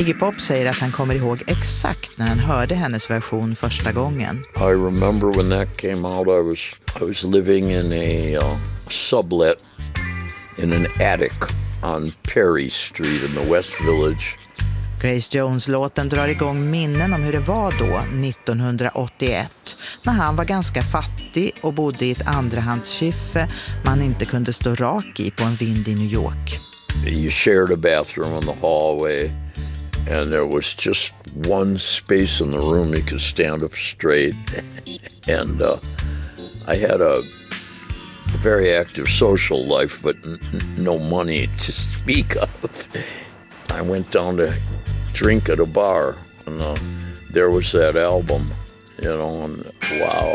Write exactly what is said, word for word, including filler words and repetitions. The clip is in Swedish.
Iggy Pop säger att han kommer ihåg exakt när han hörde hennes version första gången. I remember when that came out, I was I was living in a uh, sublet in an attic on Perry Street in the West Village. Grace Jones-låten drar igång minnen om hur det var då, nittonhundraåttioett, när han var ganska fattig och bodde i ett andrahandskyffe man inte kunde stå rak i på en vind i New York. You shared a bathroom in the hallway, and there was just one space in the room you could stand up straight. And uh, I had a very active social life, but n- no money to speak of. I went down to drink at a bar, and uh, there was that album, you know, and wow.